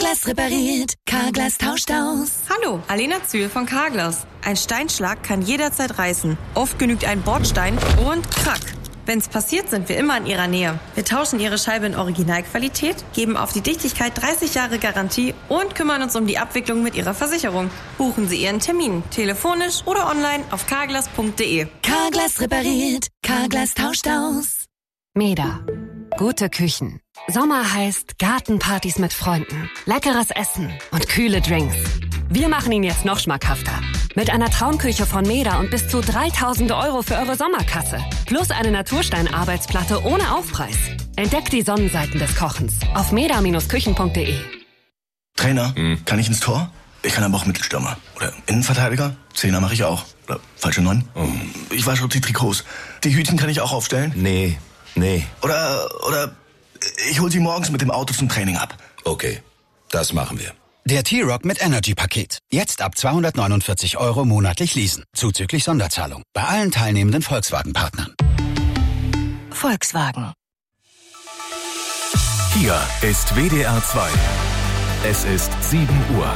Carglass repariert, Carglass tauscht aus. Hallo, Alena Zühl von Carglass. Ein Steinschlag kann jederzeit reißen. Oft genügt ein Bordstein und krack. Wenn's passiert, sind wir immer in Ihrer Nähe. Wir tauschen Ihre Scheibe in Originalqualität, geben auf die Dichtigkeit 30 Jahre Garantie und kümmern uns um die Abwicklung mit Ihrer Versicherung. Buchen Sie Ihren Termin, telefonisch oder online auf carglass.de. Carglass repariert, Carglass tauscht aus. Meda. Gute Küchen. Sommer heißt Gartenpartys mit Freunden, leckeres Essen und kühle Drinks. Wir machen ihn jetzt noch schmackhafter. Mit einer Traumküche von Meda und bis zu 3.000 € für eure Sommerkasse. Plus eine Naturstein-Arbeitsplatte ohne Aufpreis. Entdeckt die Sonnenseiten des Kochens auf meda-küchen.de. Trainer, kann ich ins Tor? Ich kann aber auch Mittelstürmer. Oder Innenverteidiger? Zehner mache ich auch. Oder falsche 9? Ich wasche auch die Trikots. Die Hütchen kann ich auch aufstellen? Nee. Oder ich hol sie morgens mit dem Auto zum Training ab. Okay, das machen wir. Der T-Rock mit Energy-Paket. Jetzt ab 249 € monatlich leasen. Zuzüglich Sonderzahlung. Bei allen teilnehmenden Volkswagen-Partnern. Volkswagen. Hier ist WDR 2. Es ist 7 Uhr.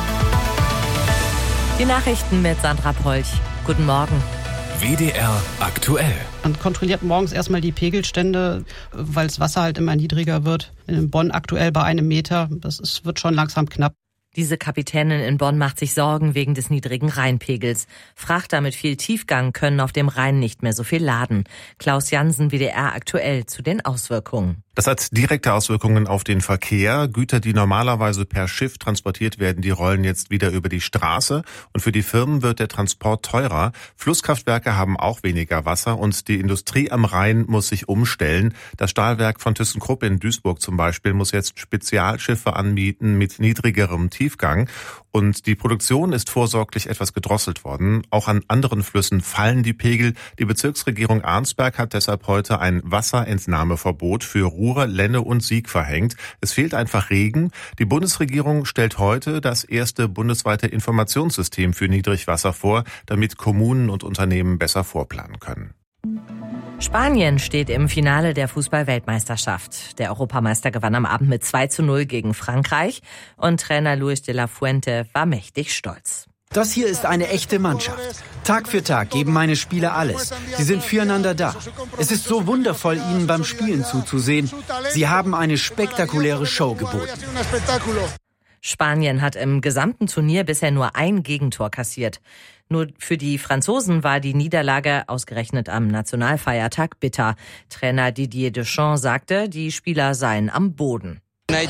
Die Nachrichten mit Sandra Polch. Guten Morgen. WDR aktuell. Man kontrolliert morgens erstmal die Pegelstände, weil das Wasser halt immer niedriger wird. In Bonn aktuell bei 1 Meter. Wird schon langsam knapp. Diese Kapitänin in Bonn macht sich Sorgen wegen des niedrigen Rheinpegels. Frachter mit viel Tiefgang können auf dem Rhein nicht mehr so viel laden. Klaus Jansen, WDR aktuell, zu den Auswirkungen. Das hat direkte Auswirkungen auf den Verkehr. Güter, die normalerweise per Schiff transportiert werden, die rollen jetzt wieder über die Straße. Und für die Firmen wird der Transport teurer. Flusskraftwerke haben auch weniger Wasser und die Industrie am Rhein muss sich umstellen. Das Stahlwerk von ThyssenKrupp in Duisburg zum Beispiel muss jetzt Spezialschiffe anbieten mit niedrigerem Tiefgang. Und die Produktion ist vorsorglich etwas gedrosselt worden. Auch an anderen Flüssen fallen die Pegel. Die Bezirksregierung Arnsberg hat deshalb heute ein Wasserentnahmeverbot für Ruhr, Lenne und Sieg verhängt. Es fehlt einfach Regen. Die Bundesregierung stellt heute das erste bundesweite Informationssystem für Niedrigwasser vor, damit Kommunen und Unternehmen besser vorplanen können. Spanien steht im Finale der Fußball-Weltmeisterschaft. Der Europameister gewann am Abend mit 2:0 gegen Frankreich und Trainer Luis de la Fuente war mächtig stolz. Das hier ist eine echte Mannschaft. Tag für Tag geben meine Spieler alles. Sie sind füreinander da. Es ist so wundervoll, ihnen beim Spielen zuzusehen. Sie haben eine spektakuläre Show geboten. Spanien hat im gesamten Turnier bisher nur ein Gegentor kassiert. Nur für die Franzosen war die Niederlage ausgerechnet am Nationalfeiertag bitter. Trainer Didier Deschamps sagte, die Spieler seien am Boden.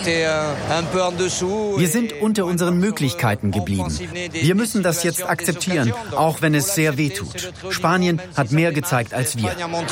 Wir sind unter unseren Möglichkeiten geblieben. Wir müssen das jetzt akzeptieren, auch wenn es sehr weh tut. Spanien hat mehr gezeigt als wir.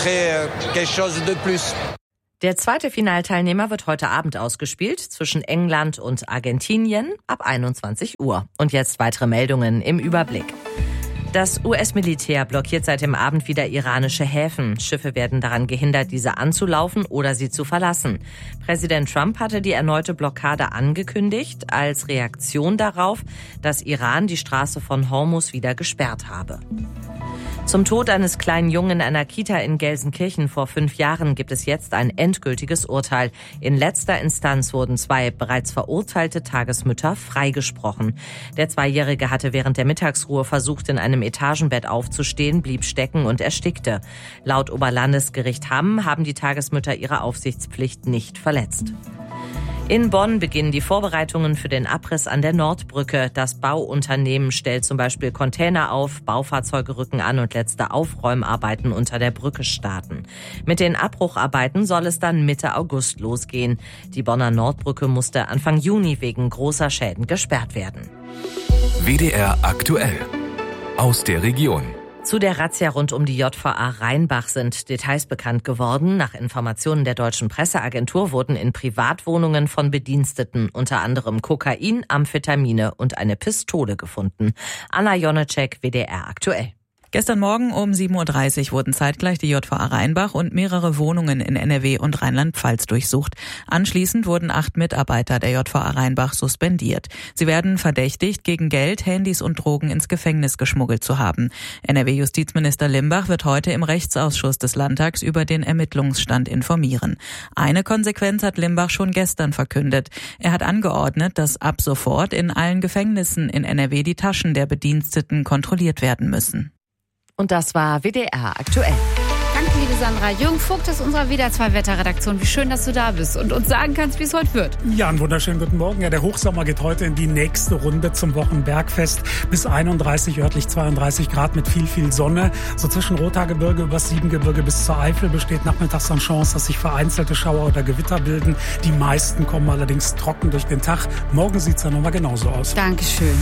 Der zweite Finalteilnehmer wird heute Abend ausgespielt zwischen England und Argentinien ab 21 Uhr. Und jetzt weitere Meldungen im Überblick. Das US-Militär blockiert seit dem Abend wieder iranische Häfen. Schiffe werden daran gehindert, diese anzulaufen oder sie zu verlassen. Präsident Trump hatte die erneute Blockade angekündigt, als Reaktion darauf, dass Iran die Straße von Hormuz wieder gesperrt habe. Zum Tod eines kleinen Jungen in einer Kita in Gelsenkirchen vor 5 Jahren gibt es jetzt ein endgültiges Urteil. In letzter Instanz wurden 2 bereits verurteilte Tagesmütter freigesprochen. Der 2-Jährige hatte während der Mittagsruhe versucht, in einem Etagenbett aufzustehen, blieb stecken und erstickte. Laut Oberlandesgericht Hamm haben die Tagesmütter ihre Aufsichtspflicht nicht verletzt. In Bonn beginnen die Vorbereitungen für den Abriss an der Nordbrücke. Das Bauunternehmen stellt zum Beispiel Container auf, Baufahrzeuge rücken an und letzte Aufräumarbeiten unter der Brücke starten. Mit den Abbrucharbeiten soll es dann Mitte August losgehen. Die Bonner Nordbrücke musste Anfang Juni wegen großer Schäden gesperrt werden. WDR aktuell. Aus der Region. Zu der Razzia rund um die JVA Rheinbach sind Details bekannt geworden. Nach Informationen der Deutschen Presseagentur wurden in Privatwohnungen von Bediensteten unter anderem Kokain, Amphetamine und eine Pistole gefunden. Anna Jonecek, WDR aktuell. Gestern Morgen um 7.30 Uhr wurden zeitgleich die JVA Rheinbach und mehrere Wohnungen in NRW und Rheinland-Pfalz durchsucht. Anschließend wurden 8 Mitarbeiter der JVA Rheinbach suspendiert. Sie werden verdächtigt, gegen Geld, Handys und Drogen ins Gefängnis geschmuggelt zu haben. NRW-Justizminister Limbach wird heute im Rechtsausschuss des Landtags über den Ermittlungsstand informieren. Eine Konsequenz hat Limbach schon gestern verkündet. Er hat angeordnet, dass ab sofort in allen Gefängnissen in NRW die Taschen der Bediensteten kontrolliert werden müssen. Und das war WDR aktuell. Danke, liebe Sandra. Jürgen Vogt aus unserer WDR 2 Wetterredaktion. Wie schön, dass du da bist und uns sagen kannst, wie es heute wird. Ja, einen wunderschönen guten Morgen. Ja, der Hochsommer geht heute in die nächste Runde zum Wochenbergfest. Bis 31, örtlich 32 Grad mit viel Sonne. So zwischen Rothaargebirge übers Siebengebirge bis zur Eifel besteht nachmittags dann Chance, dass sich vereinzelte Schauer oder Gewitter bilden. Die meisten kommen allerdings trocken durch den Tag. Morgen sieht es dann nochmal genauso aus. Dankeschön.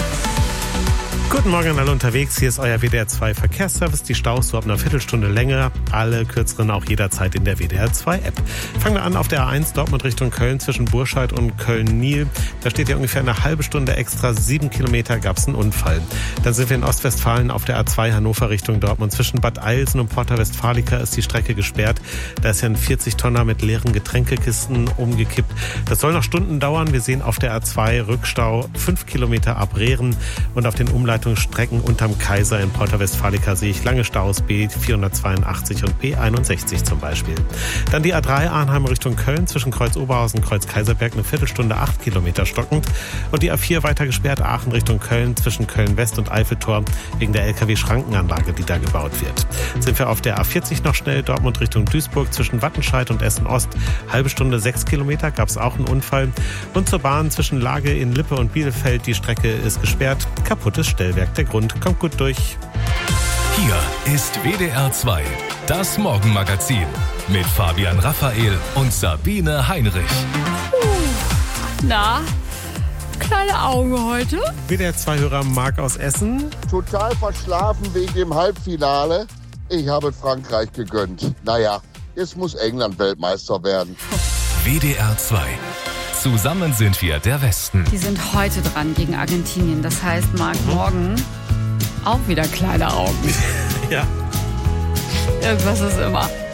Guten Morgen an alle unterwegs. Hier ist euer WDR 2 Verkehrsservice. Die Staus so ab einer Viertelstunde länger. Alle kürzeren auch jederzeit in der WDR 2 App. Fangen wir an auf der A1 Dortmund Richtung Köln zwischen Burscheid und Köln-Niel. Da steht ja ungefähr eine halbe Stunde extra. 7 Kilometer gab es einen Unfall. Dann sind wir in Ostwestfalen auf der A2 Hannover Richtung Dortmund. Zwischen Bad Eilsen und Porta Westfalica ist die Strecke gesperrt. Da ist ja ein 40-Tonner mit leeren Getränkekisten umgekippt. Das soll noch Stunden dauern. Wir sehen auf der A2 Rückstau 5 Kilometer ab Rehren und auf den Umleitungsstrecken unterm Kaiser in Porta Westfalica sehe ich lange Staus B482 und B61 zum Beispiel. Dann die A3 Arnheim Richtung Köln zwischen Kreuz Oberhausen und Kreuz Kaiserberg eine Viertelstunde 8 Kilometer stockend. Und die A4 weiter gesperrt Aachen Richtung Köln zwischen Köln West und Eiffeltor wegen der LKW-Schrankenanlage, die da gebaut wird. Sind wir auf der A40 noch schnell Dortmund Richtung Duisburg zwischen Wattenscheid und Essen Ost. Halbe Stunde 6 Kilometer gab es auch einen Unfall. Und zur Bahn zwischen Lage in Lippe und Bielefeld. Die Strecke ist gesperrt. Kaputtes Stellwerk. Der Grund kommt gut durch. Hier ist WDR 2, das Morgenmagazin mit Fabian Raphael und Sabine Heinrich. Na, kleine Augen heute. WDR 2-Hörer Marc aus Essen. Total verschlafen wegen dem Halbfinale. Ich habe Frankreich gegönnt. Naja, jetzt muss England Weltmeister werden. WDR 2. Zusammen sind wir der Westen. Die sind heute dran gegen Argentinien. Das heißt, Marc, morgen auch wieder kleine Augen. Ja. Irgendwas ist immer.